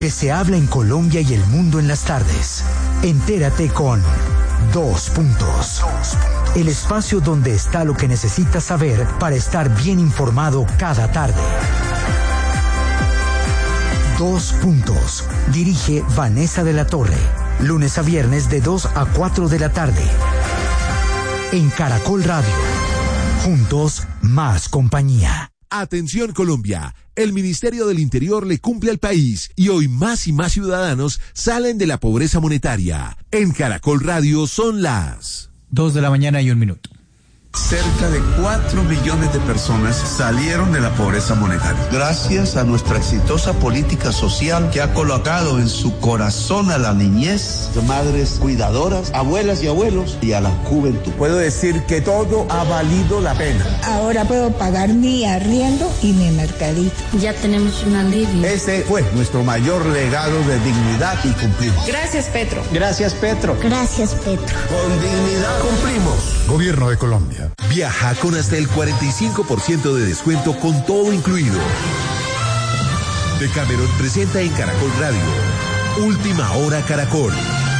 Que se habla en Colombia y el mundo en las tardes. Entérate con Dos Puntos. El espacio donde está lo que necesitas saber para estar bien informado cada tarde. Dos Puntos. Dirige Vanessa de la Torre. Lunes a viernes de 2 a 4 de la tarde. En Caracol Radio. Juntos, más compañía. Atención Colombia, el Ministerio del Interior le cumple al país y hoy más y más ciudadanos salen de la pobreza monetaria. En Caracol Radio son las 2:01 a.m. Cerca de 4 millones de personas salieron de la pobreza monetaria. Gracias a nuestra exitosa política social que ha colocado en su corazón a la niñez, madres cuidadoras, abuelas y abuelos y a la juventud. Puedo decir que todo ha valido la pena. Ahora puedo pagar mi arriendo y mi mercadito. Ya tenemos un alivio. Ese fue nuestro mayor legado de dignidad y cumplimos. Gracias, Petro. Gracias, Petro. Gracias, Petro. Con dignidad cumplimos. Gobierno de Colombia. Viaja con hasta el 45% de descuento con todo incluido. Decameron presenta en Caracol Radio. Última Hora Caracol.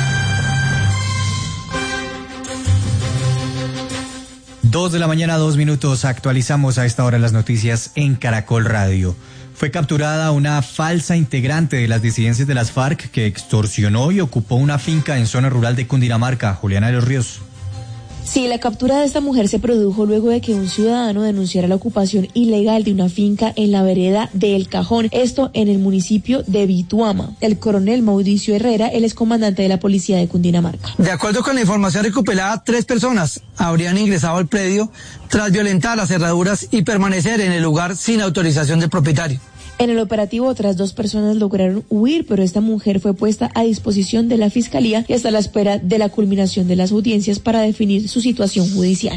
Dos de la mañana, 2 minutos. Actualizamos a esta hora las noticias en Caracol Radio. Fue capturada una falsa integrante de las disidencias de las FARC que extorsionó y ocupó una finca en zona rural de Cundinamarca. Juliana de los Ríos. Sí, la captura de esta mujer se produjo luego de que un ciudadano denunciara la ocupación ilegal de una finca en la vereda de El Cajón, esto en el municipio de Bituama. El coronel Mauricio Herrera, él es comandante de la policía de Cundinamarca. De acuerdo con la información recuperada, 3 personas habrían ingresado al predio tras violentar las cerraduras y permanecer en el lugar sin autorización del propietario. En el operativo, otras 2 personas lograron huir, pero esta mujer fue puesta a disposición de la Fiscalía y está a la espera de la culminación de las audiencias para definir su situación judicial.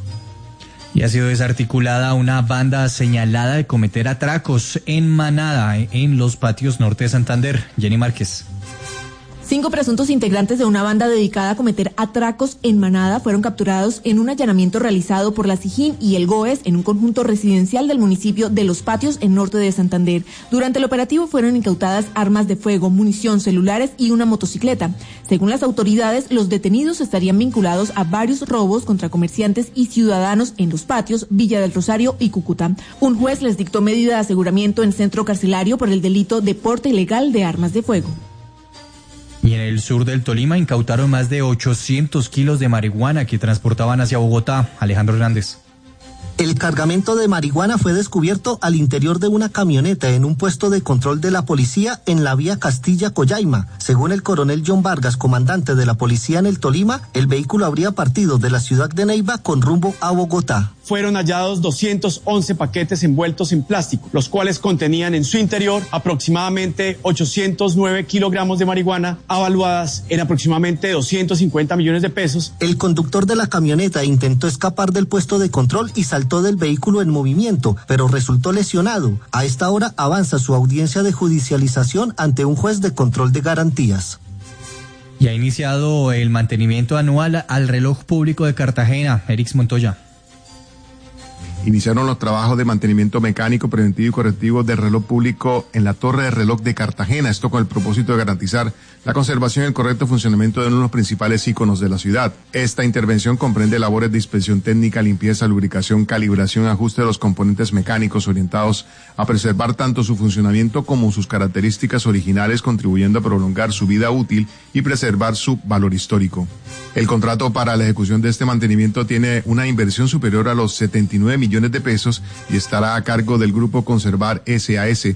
Y ha sido desarticulada una banda señalada de cometer atracos en manada en los patios norte de Santander. Jenny Márquez. 5 presuntos integrantes de una banda dedicada a cometer atracos en manada fueron capturados en un allanamiento realizado por la SIJIN y el GOES en un conjunto residencial del municipio de Los Patios, en norte de Santander. Durante el operativo fueron incautadas armas de fuego, munición, celulares y una motocicleta. Según las autoridades, los detenidos estarían vinculados a varios robos contra comerciantes y ciudadanos en Los Patios, Villa del Rosario y Cúcuta. Un juez les dictó medida de aseguramiento en centro carcelario por el delito de porte ilegal de armas de fuego. Y en el sur del Tolima incautaron más de 800 kilos de marihuana que transportaban hacia Bogotá. Alejandro Hernández. El cargamento de marihuana fue descubierto al interior de una camioneta en un puesto de control de la policía en la vía Castilla-Coyaima. Según el coronel John Vargas, comandante de la policía en el Tolima, el vehículo habría partido de la ciudad de Neiva con rumbo a Bogotá. Fueron hallados 211 paquetes envueltos en plástico, los cuales contenían en su interior aproximadamente 809 kilogramos de marihuana, avaluadas en aproximadamente 250 millones de pesos. El conductor de la camioneta intentó escapar del puesto de control y saltó del vehículo en movimiento, pero resultó lesionado. A esta hora avanza su audiencia de judicialización ante un juez de control de garantías. Y ha iniciado el mantenimiento anual al reloj público de Cartagena. Erix Montoya. Iniciaron los trabajos de mantenimiento mecánico, preventivo y correctivo del reloj público en la torre de reloj de Cartagena. Esto con el propósito de garantizar la conservación y el correcto funcionamiento de uno de los principales íconos de la ciudad. Esta intervención comprende labores de inspección técnica, limpieza, lubricación, calibración, ajuste de los componentes mecánicos orientados a preservar tanto su funcionamiento como sus características originales, contribuyendo a prolongar su vida útil y preservar su valor histórico. El contrato para la ejecución de este mantenimiento tiene una inversión superior a los 79 millones de pesos y estará a cargo del Grupo Conservar SAS.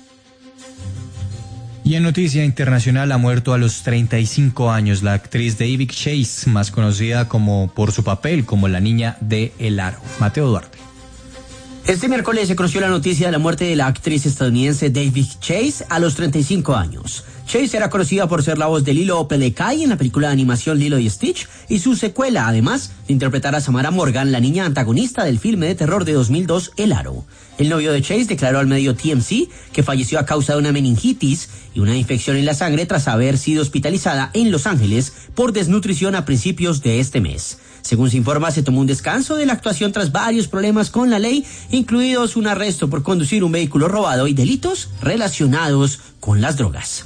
Y en noticia internacional, ha muerto a los 35 años la actriz David Chase, más conocida por su papel como la niña de El Aro. Mateo Duarte. Este miércoles se conoció la noticia de la muerte de la actriz estadounidense David Chase a los 35 años. Chase era conocida por ser la voz de Lilo Pelekai en la película de animación Lilo y Stitch y su secuela, además de interpretar a Samara Morgan, la niña antagonista del filme de terror de 2002, El Aro. El novio de Chase declaró al medio TMZ que falleció a causa de una meningitis y una infección en la sangre tras haber sido hospitalizada en Los Ángeles por desnutrición a principios de este mes. Según se informa, se tomó un descanso de la actuación tras varios problemas con la ley, incluidos un arresto por conducir un vehículo robado y delitos relacionados con las drogas.